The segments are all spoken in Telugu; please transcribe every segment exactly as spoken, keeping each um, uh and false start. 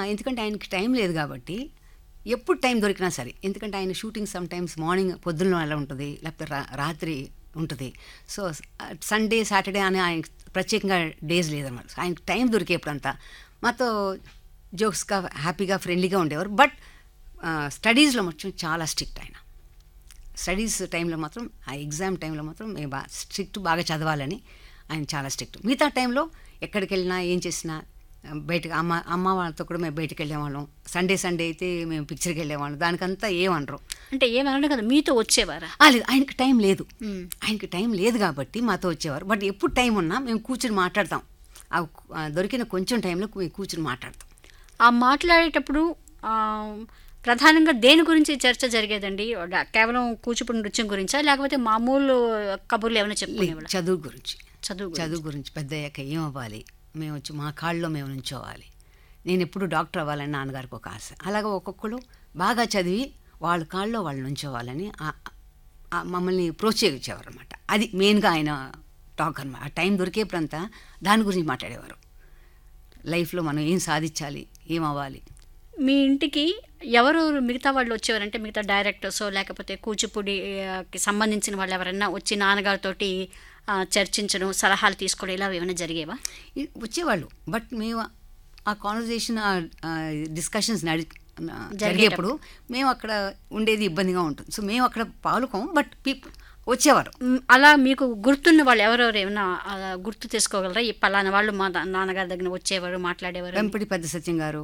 ఎందుకంటే ఆయనకి టైం లేదు కాబట్టి ఎప్పుడు టైం దొరికినా సరే, ఎందుకంటే ఆయన షూటింగ్ సమ్ టైమ్స్ మార్నింగ్ పొద్దున్న అలా ఉంటుంది, లేకపోతే రా రాత్రి ఉంటుంది. సో సండే సాటర్డే అని ఆయన ప్రత్యేకంగా డేస్ లేదన్నమాట. ఆయనకి టైం దొరికేప్పుడంతా మాతో జోక్స్గా హ్యాపీగా ఫ్రెండ్లీగా ఉండేవారు. బట్ స్టడీస్లో మాత్రం చాలా స్ట్రిక్ట్ ఆయన. స్టడీస్ టైంలో మాత్రం, ఆ ఎగ్జామ్ టైంలో మాత్రం మేము బాగా స్ట్రిక్ట్, బాగా చదవాలని ఆయన చాలా స్ట్రిక్ట్. మిగతా టైంలో ఎక్కడికి వెళ్ళినా ఏం చేసినా బయటకు అమ్మ అమ్మ వాళ్ళతో కూడా మేము బయటకు వెళ్ళేవాళ్ళం. సండే సండే అయితే మేము పిక్చర్కి వెళ్ళేవాళ్ళం. దానికంతా ఏమనరు. అంటే ఏమన్నా కదా మీతో వచ్చేవారా? లేదు, ఆయనకి టైం లేదు. ఆయనకి టైం లేదు కాబట్టి మాతో వచ్చేవారు. బట్ ఎప్పుడు టైం ఉన్నా మేము కూర్చుని మాట్లాడతాం. ఆ దొరికిన కొంచెం టైంలో కూర్చుని మాట్లాడతాం. ఆ మాట్లాడేటప్పుడు ప్రధానంగా దేని గురించి చర్చ జరిగేదండి? కేవలం కూచిపూడి నృత్యం గురించా, లేకపోతే మామూలు కబుర్లు ఏమైనా చెప్పుకునేవాళ్ళా? చదువు గురించి. చదువు చదువు గురించి పెద్ద అయ్యాక ఏం అవ్వాలి, మేము వచ్చి మా కాళ్ళలో మేము నుంచోవాలి, నేను ఎప్పుడు డాక్టర్ అవ్వాలని నాన్నగారికి ఒక ఆశ. అలాగే ఒక్కొక్కరు బాగా చదివి వాళ్ళ కాళ్ళలో వాళ్ళు నుంచోవాలని మమ్మల్ని ప్రోత్సహించేవారు అనమాట. అది మెయిన్గా ఆయన టాక్ అనమాట. ఆ టైం దొరికేప్పుడంతా దాని గురించి మాట్లాడేవారు. లైఫ్లో మనం ఏం సాధించాలి, ఏం అవ్వాలి. మీ ఇంటికి ఎవరు మిగతా వాళ్ళు వచ్చేవారంటే, మిగతా డైరెక్టర్సో లేకపోతే కూచిపూడికి సంబంధించిన వాళ్ళు ఎవరైనా వచ్చి నాన్నగారితోటి చర్చించడం, సలహాలు తీసుకోవడం ఇలా ఏమైనా జరిగేవా? వచ్చేవాళ్ళు. బట్ మేము ఆ కాన్వర్జేషన్, డిస్కషన్స్ నడి జరిగేప్పుడు మేము అక్కడ ఉండేది ఇబ్బందిగా ఉంటుంది. సో మేము అక్కడ పాల్గొం. బట్ పీపుల్ వచ్చేవారు. అలా మీకు గుర్తున్న వాళ్ళు ఎవరెవరు ఏమైనా గుర్తు తీసుకోగలరా? ఈ పలానా వాళ్ళు మా నాన్నగారి దగ్గర వచ్చేవారు, మాట్లాడేవారు? వెంపటి పెద్ద సత్యం గారు,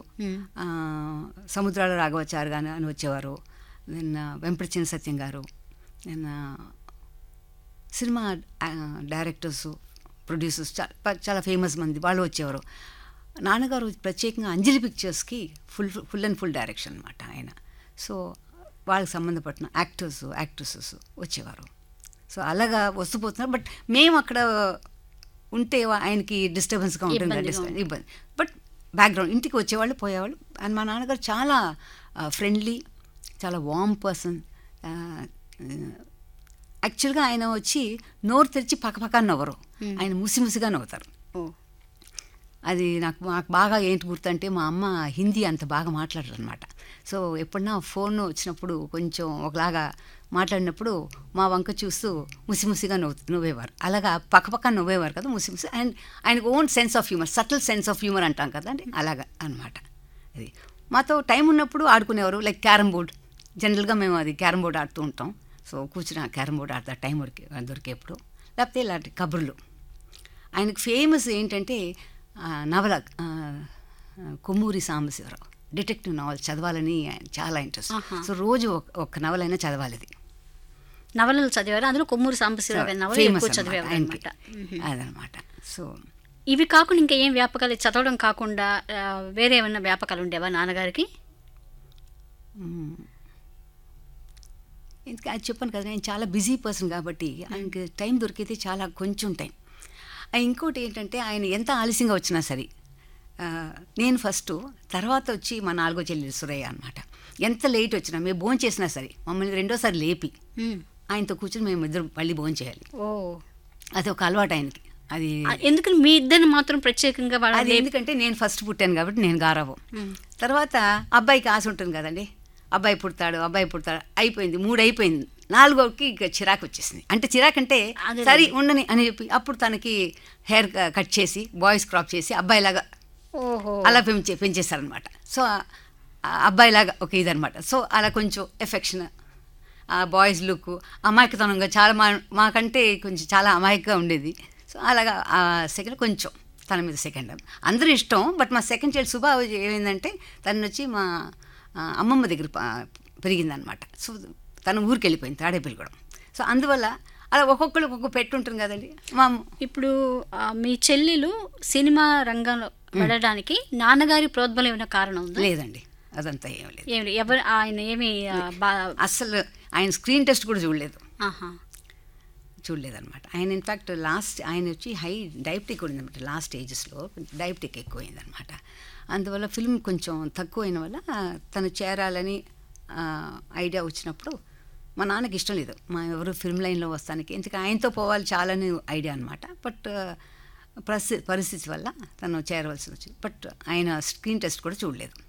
సముద్రాల రాఘవాచారి గారు అని వచ్చేవారు. నిన్న వెంపటి చిన్న సత్యం గారు, నిన్న సినిమా డైరెక్టర్స్, ప్రొడ్యూసర్స్ చాలా ఫేమస్ మంది వాళ్ళు వచ్చేవారు. నాన్నగారు ప్రత్యేకంగా అంజలి పిక్చర్స్కి full full and full direction అనమాట ఆయన. సో వాళ్ళకి సంబంధపడిన యాక్టర్స్, యాక్ట్రెసెస్ వచ్చేవారు. సో అలాగా వస్తుపోతున్నారు. బట్ మేము అక్కడ ఉంటే ఆయనకి డిస్టర్బెన్స్గా ఉంటుంది, ఇబ్బంది. బట్ బ్యాక్గ్రౌండ్ ఇంటికి వచ్చేవాళ్ళు, పోయేవాళ్ళు. అండ్ మా నాన్నగారు చాలా ఫ్రెండ్లీ, చాలా వార్మ్ పర్సన్. యాక్చువల్గా ఆయన వచ్చి నోరు తెరిచి పక్కపక్క నవ్వరు, ఆయన ముసిముసిగా నవ్వుతారు. అది నాకు మాకు బాగా ఏంటి గుర్తంటే, మా అమ్మ హిందీ అంత బాగా మాట్లాడరు అనమాట. సో ఎప్పుడన్నా ఫోన్ వచ్చినప్పుడు కొంచెం ఒకలాగా మాట్లాడినప్పుడు మా వంక చూస్తూ ముసిముసిగా నవ్వు నవ్వేవారు. అలాగా పక్కపక్క నవ్వేవారు కదా, ముసిముసి. అండ్ ఆయనకు own sense of humour, subtle sense of humour అంటాం కదా అండి, అలాగా అనమాట. అది మాతో టైం ఉన్నప్పుడు ఆడుకునేవారు. లైక్ క్యారమ్ బోర్డ్, జనరల్గా మేము అది క్యారమ్ బోర్డ్ ఆడుతూ ఉంటాం. సో కూర్చుని క్యారమ్ బోర్డ్ ఆడతా టైం దొరికే దొరికేప్పుడు. లేకపోతే ఇలాంటి కబుర్లు. ఆయనకు ఫేమస్ ఏంటంటే నవల, కొమ్మూరి సాంబశివరావు డిటెక్టివ్ నవల్ చదవాలని చాలా ఇంట్రెస్ట్. సో రోజు ఒక నవలైనా చదవాలి. అది నవలలు చదివారు, అందులో కొమ్మూరి సాంబశివరావు నవల అదనమాట. సో ఇవి కాకుండా ఇంకా ఏం వ్యాపకాలు, చదవడం కాకుండా వేరే ఏమైనా వ్యాపకాలు ఉండేవా నాన్నగారికి? ఎందుకు అది చెప్పాను కదా, నేను చాలా బిజీ పర్సన్ కాబట్టి ఆయనకి టైం దొరికితే చాలా కొంచెం టైం. ఇంకోటి ఏంటంటే, ఆయన ఎంత ఆలస్యంగా వచ్చినా సరే, నేను ఫస్ట్, తర్వాత వచ్చి మా నాలుగో చెల్లి సురయ్య అనమాట. ఎంత లేట్ వచ్చినా మేము భోజనం చేసినా సరే మమ్మల్ని రెండోసారి లేపి ఆయనతో కూర్చొని మేము ఇద్దరు మళ్ళీ భోజనం చేయాలి. ఓ, అది ఒక అలవాటు ఆయనకి. అది ఎందుకని మీ ఇద్దరిని మాత్రం ప్రత్యేకంగా? అది ఎందుకంటే నేను ఫస్ట్ పుట్టాను కాబట్టి నేను గారావం. తర్వాత అబ్బాయికి ఆశ ఉంటుంది కదండి, అబ్బాయి పుడతాడు అబ్బాయి పుడతాడు అయిపోయింది, మూడు అయిపోయింది, నాలుగోకి ఇక చిరాకు వచ్చేసింది. అంటే చిరాకు అంటే సరే ఉండని అని చెప్పి అప్పుడు తనకి హెయిర్ కట్ చేసి బాయ్స్ క్రాప్ చేసి అబ్బాయిలాగా అలా పెంచే పెంచేస్తారనమాట. సో అబ్బాయిలాగా ఒక ఇదనమాట. సో అలా కొంచెం ఎఫెక్షన్, ఆ బాయ్స్ లుక్ అమాయకతనంగా చాలా మా మాకంటే కొంచెం చాలా అమాయకంగా ఉండేది. సో అలాగా ఆ సెకండ్ కొంచెం తన మీద సెకండ్ అందరూ ఇష్టం. బట్ మా సెకండ్ చైల్డ్ సుభా ఏమైందంటే, తను వచ్చి మా అమ్మమ్మ దగ్గర పెరిగిందనమాట. సో తను ఊరికి వెళ్ళిపోయింది తాడేపల్లిగూడెం. సో అందువల్ల అలా ఒక్కొక్కరు ఒక్కొక్క పెట్టి ఉంటుంది కదండి. మా ఇప్పుడు మీ చెల్లెలు సినిమా రంగంలో వెళ్ళడానికి నాన్నగారి ప్రోద్బలం ఏమైనా కారణం ఉందా? లేదండి, అదంతా ఏం లేదు. ఏమి ఎవరు ఆయన ఏమి అసలు ఆయన స్క్రీన్ టెస్ట్ కూడా చూడలేదు చూడలేదన్నమాట. ఆయన ఇన్ఫ్యాక్ట్ లాస్ట్ ఆయన వచ్చి హై డయాబెటిక్ ఉందన్నమాట. Last ఏజెస్లో diabetic ఎక్కువైందనమాట. అందువల్ల ఫిల్మ్ కొంచెం తక్కువైన వల్ల తను చేరాలని ఐడియా వచ్చినప్పుడు మా నాన్నకి ఇష్టం లేదు మా ఎవరు ఫిల్మ్ లైన్లో వస్తానికి, ఎందుకంటే ఆయనతో పోవాలి చాలని ఐడియా అనమాట. బట్ పరిస్థితి పరిస్థితి వల్ల తను చేరవలసి వచ్చింది. బట్ ఆయన స్క్రీన్ టెస్ట్ కూడా చూడలేదు.